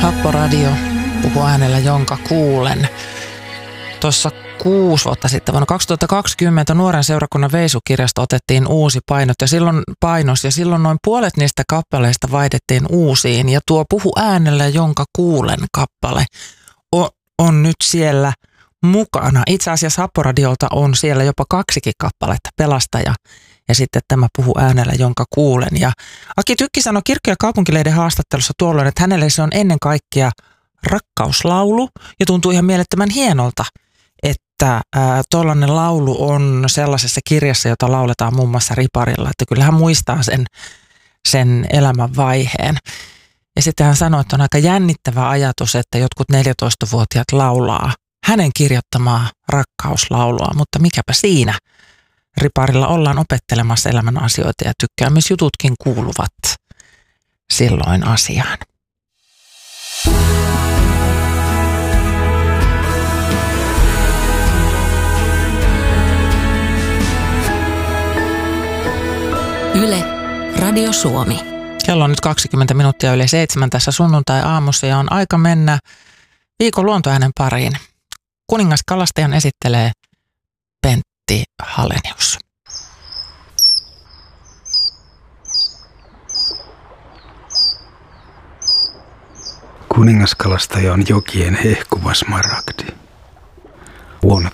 Happoradio puhuu äänellä, jonka kuulen. Tuossa 6 vuotta sitten, vuonna 2020, Nuoren seurakunnan Veisu-kirjasta otettiin uusi painos ja silloin noin puolet niistä kappaleista vaihdettiin uusiin. Ja tuo Puhu äänellä, jonka kuulen kappale on nyt siellä mukana. Itse asiassa Happoradiolta on siellä jopa 2 kappaletta, Pelastaja ja sitten tämä Puhu äänellä, jonka kuulen. Ja Aki Tykki sanoi Kirkko- ja kaupunkilehden haastattelussa tuolloin, että hänelle se on ennen kaikkea rakkauslaulu ja tuntuu ihan mielettömän hienolta, että tuollainen laulu on sellaisessa kirjassa, jota lauletaan muun muassa riparilla, että kyllä hän muistaa sen elämän vaiheen. Ja sitten hän sanoi, että on aika jännittävä ajatus, että jotkut 14-vuotiaat laulaa hänen kirjoittamaa rakkauslaulua, mutta mikäpä siinä. Riparilla ollaan opettelemassa elämän asioita ja tykkäämisjututkin kuuluvat silloin asiaan. Yle, Radio Suomi. Kello on nyt 20 minuuttia yli 7 tässä sunnuntai-aamussa ja on aika mennä viikon luontoäänen pariin. Kuningaskalastajan esittelee Pentti Hallenius. Kuningaskalastaja on jokien hehkuva smaragdi. Vuonna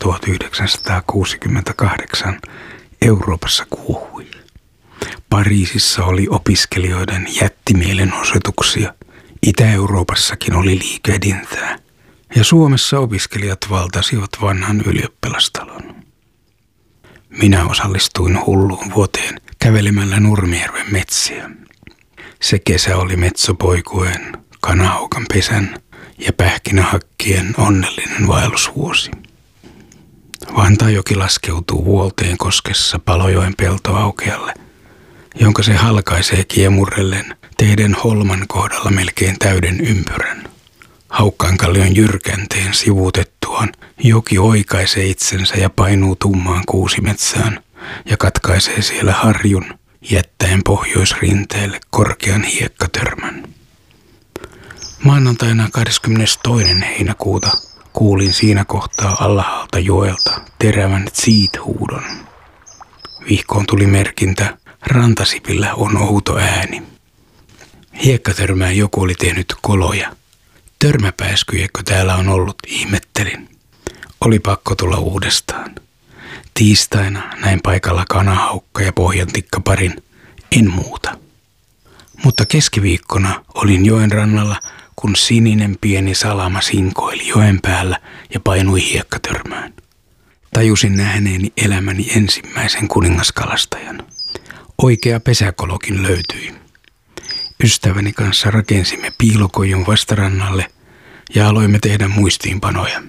1968 Euroopassa kuohui. Pariisissa oli opiskelijoiden jättimielenosoituksia. Itä-Euroopassakin oli liikehdintää. Ja Suomessa opiskelijat valtasivat vanhan ylioppilastalon. Minä osallistuin hulluun vuoteen kävelemällä Nurmijärven metsiä. Se kesä oli metsopoikuen, kanahaukan pesän ja pähkinähakkien onnellinen vaellusvuosi. Vantajoki laskeutuu Vuolteen koskessa Palojoen peltoaukealle, jonka se halkaisee kiemurrellen teiden Holman kohdalla melkein täyden ympyrän. Haukkaankallion jyrkänteen sivuutettuaan joki oikaisee itsensä ja painuu tummaan kuusimetsään ja katkaisee siellä harjun jättäen pohjoisrinteelle korkean hiekkatörmän. Maanantaina 22. heinäkuuta kuulin siinä kohtaa alhaalta joelta terävän tsiit-huudon. Vihkoon tuli merkintä, rantasipillä on outo ääni. Hiekkatörmään joku oli tehnyt koloja. Törmäpääskyjäkö täällä on ollut, ihmettelin. Oli pakko tulla uudestaan. Tiistaina näin paikalla kanahaukka ja pohjantikkaparin, en muuta. Mutta keskiviikkona olin joen rannalla, kun sininen pieni salama sinkoili joen päällä ja painui hiekkatörmään. Tajusin nähneeni elämäni ensimmäisen kuningaskalastajan. Oikea pesäkolokin löytyi. Ystäväni kanssa rakensimme piilokojun vastarannalle ja aloimme tehdä muistiinpanoja.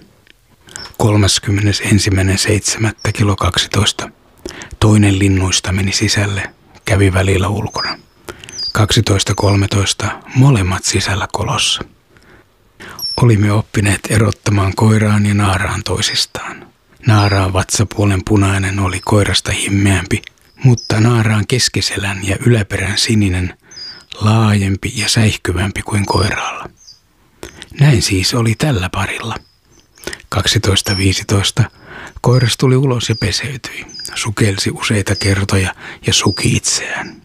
31.7. kello 12. Toinen linnuista meni sisälle, kävi välillä ulkona. 12.13. molemmat sisällä kolossa. Olimme oppineet erottamaan koiraan ja naaraan toisistaan. Naaraan vatsapuolen punainen oli koirasta himmeämpi, mutta naaraan keskiselän ja yläperän sininen laajempi ja säihkyvämpi kuin koiraalla. Näin siis oli tällä parilla. 12.15. koiras tuli ulos ja peseytyi, sukelsi useita kertoja ja suki itseään.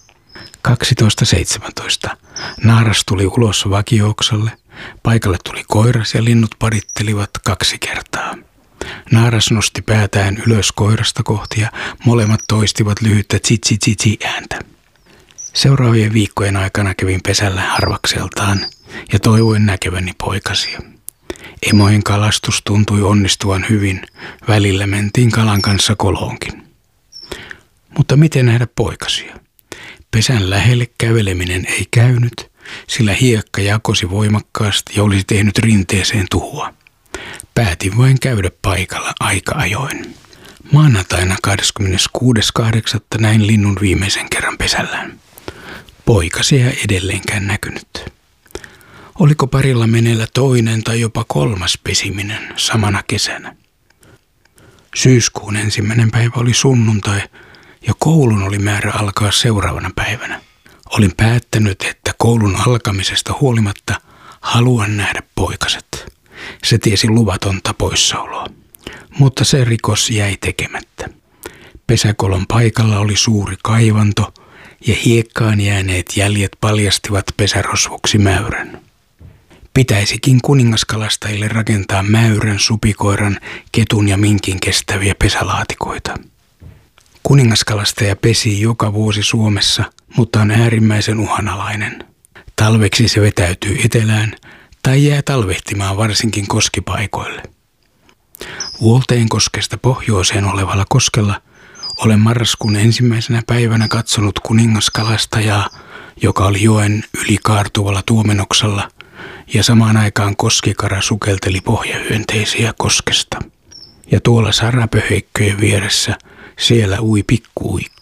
12.17. naaras tuli ulos vakioksalle, paikalle tuli koiras ja linnut parittelivat 2 kertaa. Naaras nosti päätään ylös koirasta kohti ja molemmat toistivat lyhyttä tsi ääntä. Seuraavien viikkojen aikana kävin pesällä harvakseltaan ja toivoin näkeväni poikasia. Emojen kalastus tuntui onnistuvan hyvin, välillä mentiin kalan kanssa koloonkin. Mutta miten nähdä poikasia? Pesän lähelle käveleminen ei käynyt, sillä hiekka jakosi voimakkaasti ja olisi tehnyt rinteeseen tuhoa. Päätin vain käydä paikalla aika ajoin. Maanantaina 26.8. näin linnun viimeisen kerran pesällään. Poikasia ei edelleenkään näkynyt. Oliko parilla meneillä toinen tai jopa 3. pesiminen samana kesänä? Syyskuun 1. päivä oli sunnuntai ja koulun oli määrä alkaa seuraavana päivänä. Olin päättänyt, että koulun alkamisesta huolimatta Haluan nähdä poikaset. Se tiesi luvatonta poissaoloa. Mutta se rikos jäi tekemättä. Pesäkolon paikalla oli suuri kaivanto ja hiekkaan jääneet jäljet paljastivat pesärosvoksi mäyrän. Pitäisikin kuningaskalastajille rakentaa mäyrän, supikoiran, ketun ja minkin kestäviä pesälaatikoita. Kuningaskalastaja pesi joka vuosi Suomessa, mutta on äärimmäisen uhanalainen. Talveksi se vetäytyy etelään tai jää talvehtimaan varsinkin koskipaikoille. Vuolteenkoskesta pohjoiseen olevalla koskella olen marraskuun ensimmäisenä päivänä katsonut kuningaskalastajaa, joka oli joen yli kaartuvalla tuomenoksalla, ja samaan aikaan koskikara sukelteli pohjahyönteisiä koskesta. Ja tuolla sarapöheikköjen vieressä siellä ui pikkuuikka.